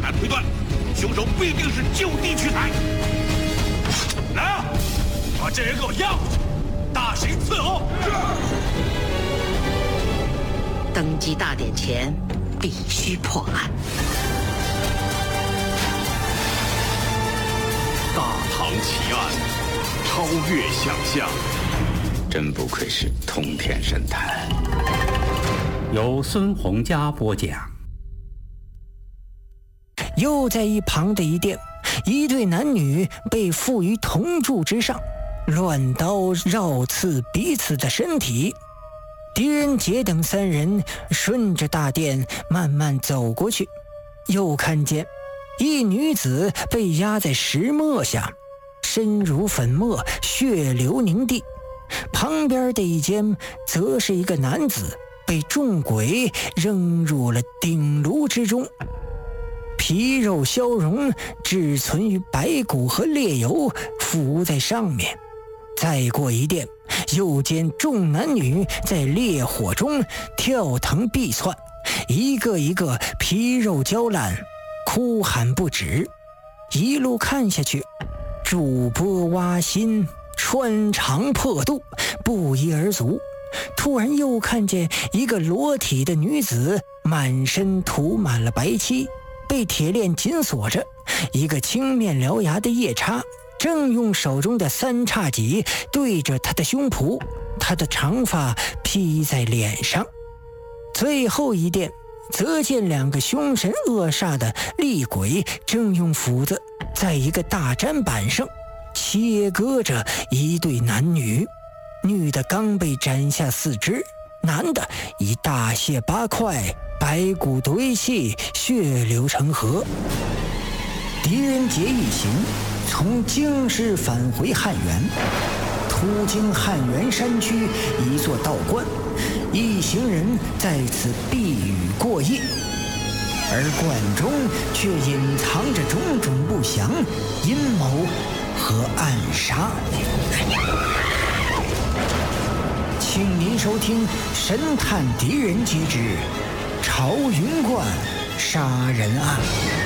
胆推断，凶手必定是就地取材。来，把这人给我押回去，大刑伺候。 登基大典前必须破案。 大唐奇案，超越想象， 真不愧是通天神探。 由孙洪佳播讲。 又在一旁的一殿，一对男女被缚于铜柱之上，乱刀绕刺彼此的身体。狄仁杰等三人顺着大殿慢慢走过去，又看见一女子被压在石磨下，身如粉末，血流凝地。旁边的一间则是一个男子被众鬼扔入了鼎炉之中，皮肉消融，只存于白骨和烈油浮在上面。再过一殿，又见众男女在烈火中跳腾避窜，一个一个皮肉焦烂，哭喊不止。一路看下去，筑波挖心，穿肠破肚，不一而足。突然又看见一个裸体的女子，满身涂满了白漆，被铁链紧锁着。一个青面獠牙的夜叉正用手中的三叉戟对着他的胸脯，他的长发披在脸上。最后一殿则见两个凶神恶煞的厉鬼正用斧子在一个大砧板上切割着一对男女，女的刚被斩下四肢，男的已大卸八块，白骨堆砌，血流成河。狄仁杰一行从京师返回汉源，途经汉源山区一座道观，一行人在此避雨过夜，而观中却隐藏着种种不祥、阴谋和暗杀。请您收听《神探狄仁杰之朝云观杀人案》。